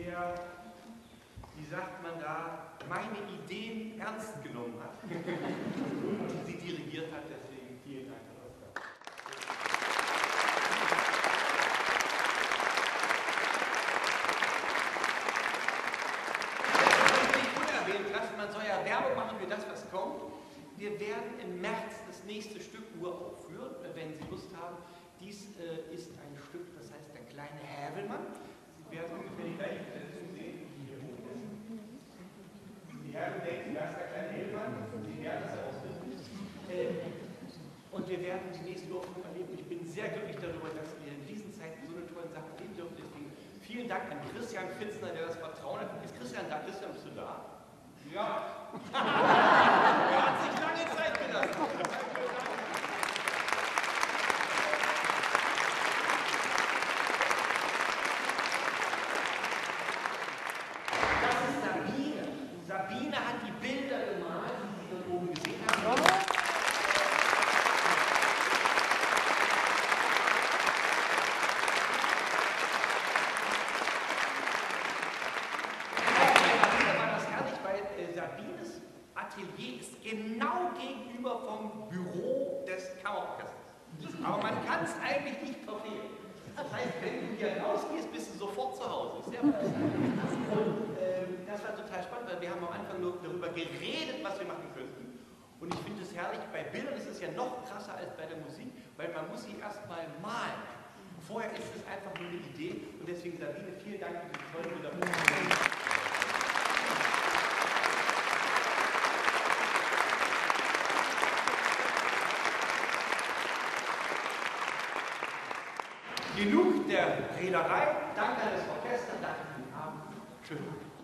der, wie sagt man da, meine Ideen ernst genommen hat und sie dirigiert hat. Deswegen vielen Dank, Herr Oskar. Man soll ja Werbung machen für das, was kommt. Wir werden im März das nächste Stück uraufführen, wenn Sie Lust haben. Dies ist ein Stück, das heißt Der kleine Hävelmann. Sie werden ungefähr die gleiche Besetzung sehen, wie hier oben ist. Die Herren denken, das ist der kleine Hävelmann. Sie werden das ausfinden. Und wir werden die nächste Aufführung erleben. Ich bin sehr glücklich darüber, dass wir in diesen Zeiten so eine tolle Sache erleben dürfen. Deswegen vielen Dank an Christian Fitzner, der das Vertrauen hat. Ist Christian da? Christian, bist du da? Ja. Er hat sich lange Zeit gelassen. Das ist Sabine. Sabine hat die Bilder gemalt, die Sie dort oben gesehen haben. Sabines Atelier ist genau gegenüber vom Büro des Kammerorchesters. Aber man kann es eigentlich nicht verfehlen. Das heißt, wenn du hier rausgehst, bist du sofort zu Hause. Sehr gut. Und das war total spannend, weil wir haben am Anfang nur darüber geredet, was wir machen könnten. Und ich finde es herrlich, bei Bildern ist es ja noch krasser als bei der Musik, weil man muss sie erstmal malen. Vorher ist es einfach nur eine Idee. Und deswegen, Sabine, vielen Dank für die tollen Bilder. Genug der Rederei. Danke an das Orchester, danke für den Abend. Schön.